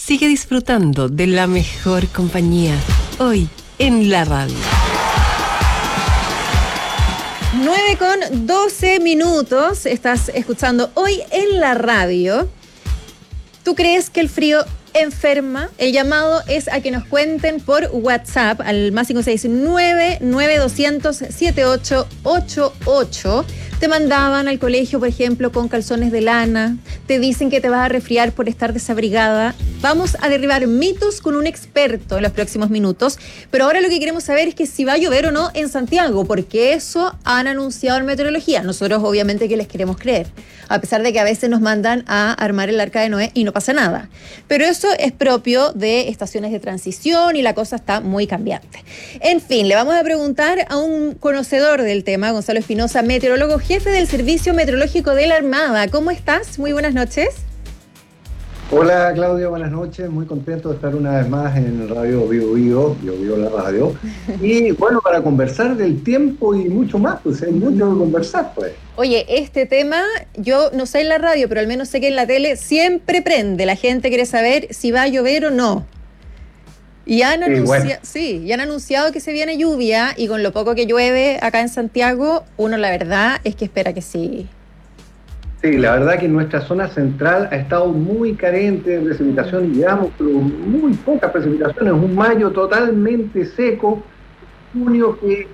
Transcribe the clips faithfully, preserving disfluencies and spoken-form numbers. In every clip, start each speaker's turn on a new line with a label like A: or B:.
A: Sigue disfrutando de la mejor compañía, hoy en la radio.
B: nueve con doce minutos, estás escuchando Hoy en la Radio. ¿Tú crees que el frío enferma? El llamado es a que nos cuenten por WhatsApp al más cinco seis nueve, nueve dos cero cero, siete ocho ocho ocho. Te mandaban al colegio, por ejemplo, con calzones de lana. Te dicen que te vas a resfriar por estar desabrigada. Vamos a derribar mitos con un experto en los próximos minutos. Pero ahora lo que queremos saber es que si va a llover o no en Santiago, porque eso han anunciado en meteorología. Nosotros obviamente que les queremos creer, a pesar de que a veces nos mandan a armar el arca de Noé y no pasa nada. Pero eso es propio de estaciones de transición y la cosa está muy cambiante. En fin, le vamos a preguntar a un conocedor del tema, Gonzalo Espinosa, meteorólogo, jefe del Servicio Meteorológico de la Armada. ¿Cómo estás? Muy buenas noches.
C: Hola Claudia, buenas noches. Muy contento de estar una vez más en Radio Bio Bio, Bio Bio la radio. Y bueno, para conversar del tiempo y mucho más, pues hay mucho que conversar, pues.
B: Oye, este tema, yo no sé en la radio, pero al menos sé que en la tele siempre prende. La gente quiere saber si va a llover o no. Y han,
C: Sí,
B: anuncia-
C: bueno.
B: sí, y han anunciado que se viene lluvia, y con lo poco que llueve acá en Santiago, uno la verdad es que espera que sí.
C: Sí, la verdad que nuestra zona central ha estado muy carente de precipitación, digamos, pero muy pocas precipitaciones. Un mayo totalmente seco, junio que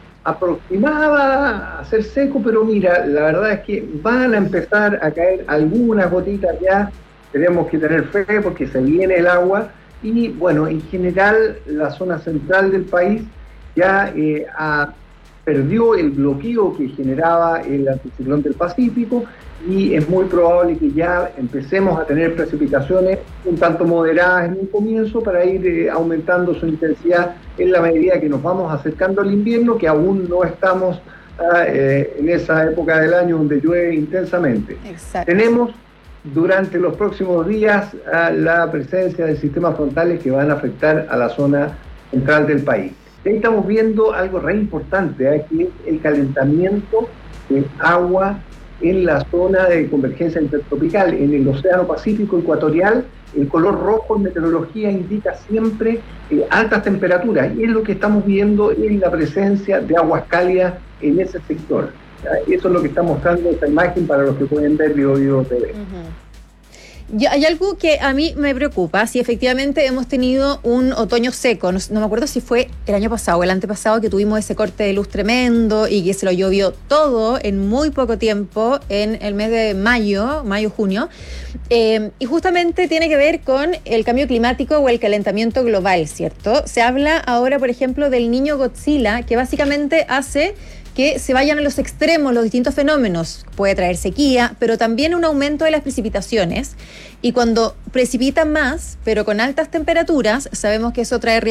C: aproximaba a ser seco, pero mira, la verdad es que van a empezar a caer algunas gotitas ya. Tenemos que tener fe porque se viene el agua. Y bueno, en general la zona central del país ya eh, ha, perdió el bloqueo que generaba el anticiclón del Pacífico y es muy probable que ya empecemos a tener precipitaciones un tanto moderadas en un comienzo para ir eh, aumentando su intensidad en la medida que nos vamos acercando al invierno, que aún no estamos ah, eh, en esa época del año donde llueve intensamente.
B: Exacto.
C: Tenemos durante los próximos días a la presencia de sistemas frontales que van a afectar a la zona central del país. Ahí estamos viendo algo re importante, ¿eh? Que es el calentamiento del agua en la zona de convergencia intertropical, en el Océano Pacífico ecuatorial. El color rojo en meteorología indica siempre eh, altas temperaturas, y es lo que estamos viendo en la presencia de aguas cálidas en ese sector. Eso es lo que está mostrando esta imagen para los que pueden ver Bio Bio T V.
B: Uh-huh. Yo, hay algo que a mí me preocupa, si efectivamente hemos tenido un otoño seco, no, no me acuerdo si fue el año pasado o el antepasado que tuvimos ese corte de luz tremendo y que se lo llovió todo en muy poco tiempo en el mes de mayo, mayo-junio, eh, y justamente tiene que ver con el cambio climático o el calentamiento global, ¿cierto? Se habla ahora, por ejemplo, del niño Godzilla, que básicamente hace que se vayan a los extremos los distintos fenómenos. Puede traer sequía, pero también un aumento de las precipitaciones. Y cuando precipita más, pero con altas temperaturas, sabemos que eso trae